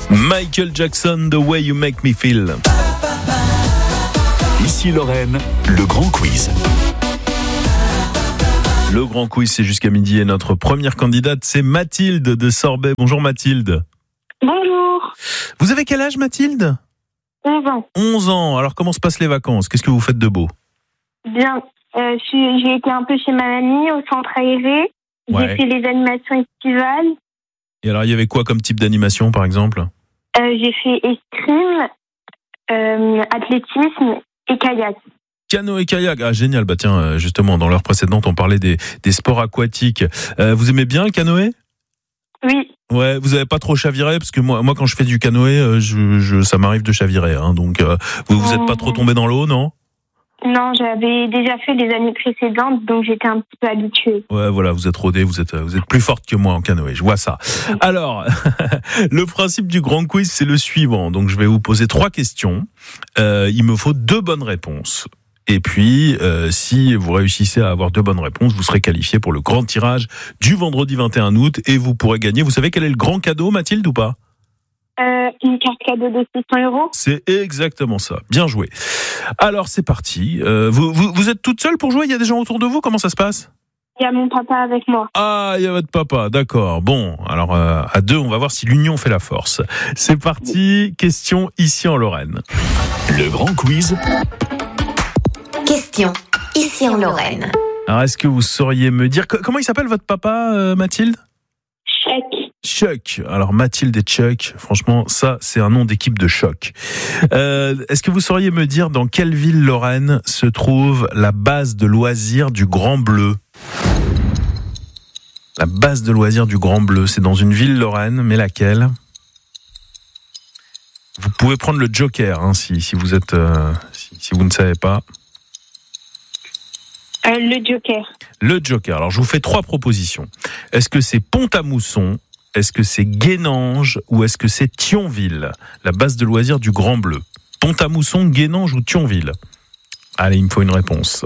Michael Jackson, The Way You Make Me Feel. Ici Lorraine, le grand quiz. Le grand quiz, c'est jusqu'à midi et notre première candidate, c'est Mathilde de Sorbet. Bonjour Mathilde. Bonjour. Vous avez quel âge Mathilde ? 11 ans. 11 ans. Alors comment se passent les vacances ? Qu'est-ce que vous faites de beau ? Bien. J'ai été un peu chez ma mamie au centre aéré. Ouais. J'ai fait les animations estivales. Et alors il y avait quoi comme type d'animation par exemple ? J'ai fait escrime, athlétisme et kayak. Canoë et kayak, ah génial, bah tiens, justement, dans l'heure précédente, on parlait des sports aquatiques. Vous aimez bien le canoë ? Oui. Ouais, vous avez pas trop chaviré parce que moi quand je fais du canoë, ça m'arrive de chavirer, hein, donc vous êtes pas trop tombé dans l'eau, non ? Non, j'avais déjà fait les années précédentes, donc j'étais un petit peu habituée. Ouais, voilà, vous êtes rodée, vous êtes plus forte que moi en canoë, je vois ça. Alors, le principe du grand quiz, c'est le suivant. Donc, je vais vous poser 3 questions. Il me faut 2 bonnes réponses. Et puis, si vous réussissez à avoir 2 bonnes réponses, vous serez qualifié pour le grand tirage du vendredi 21 août et vous pourrez gagner. Vous savez quel est le grand cadeau, Mathilde, ou pas ? Une carte cadeau de 600 €. C'est exactement ça. Bien joué. Alors, c'est parti. Vous êtes toute seule pour jouer ? Il y a des gens autour de vous ? Comment ça se passe ? Il y a mon papa avec moi. Ah, il y a votre papa, d'accord. Bon, alors à 2, on va voir si l'union fait la force. C'est parti, question ici en Lorraine. Le grand quiz. Question ici en Lorraine. Alors, est-ce que vous sauriez me dire... Comment il s'appelle votre papa, Mathilde ? Chuck. Chuck. Alors, Mathilde et Chuck, franchement, ça, c'est un nom d'équipe de choc. Est-ce que vous sauriez me dire dans quelle ville lorraine se trouve la base de loisirs du Grand Bleu ? La base de loisirs du Grand Bleu, c'est dans une ville lorraine, mais laquelle ? Vous pouvez prendre le joker, hein, si vous êtes, si vous ne savez pas. Le joker. Le joker. Alors, je vous fais 3 propositions. Est-ce que c'est Pont-à-Mousson ? Est-ce que c'est Guénange ou est-ce que c'est Thionville, la base de loisirs du Grand Bleu ? Pont-à-Mousson, Guénange ou Thionville ? Allez, il me faut une réponse.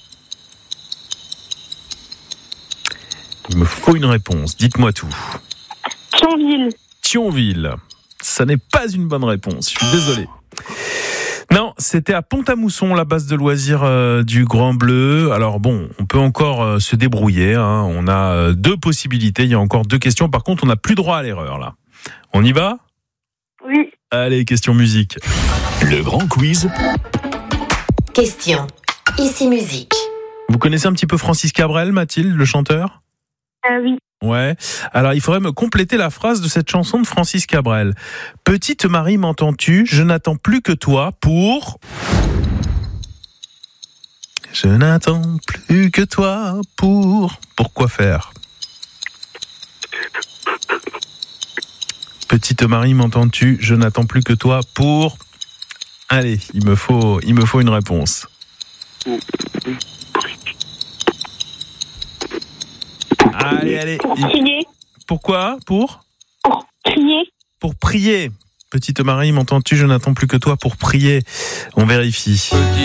Il me faut une réponse, dites-moi tout. Thionville. Thionville, ça n'est pas une bonne réponse, je suis désolé. Non, c'était à Pont-à-Mousson, la base de loisirs du Grand Bleu. Alors bon, on peut encore se débrouiller, hein. On a 2 possibilités, il y a encore 2 questions. Par contre, on n'a plus droit à l'erreur, là. On y va ? Oui. Allez, question musique. Le grand quiz. Question ici musique. Vous connaissez un petit peu Francis Cabrel, Mathilde, le chanteur ? Oui. Ouais. Alors, il faudrait me compléter la phrase de cette chanson de Francis Cabrel. Petite Marie, m'entends-tu ? Je n'attends plus que toi pour... Je n'attends plus que toi pour... Pourquoi faire ? Petite Marie, m'entends-tu ? Je n'attends plus que toi pour... Allez, il me faut une réponse. Allez. Pour prier. Pourquoi ? Pour Prier. Pour prier. Petite Marie, m'entends-tu ? Je n'attends plus que toi pour prier. On vérifie.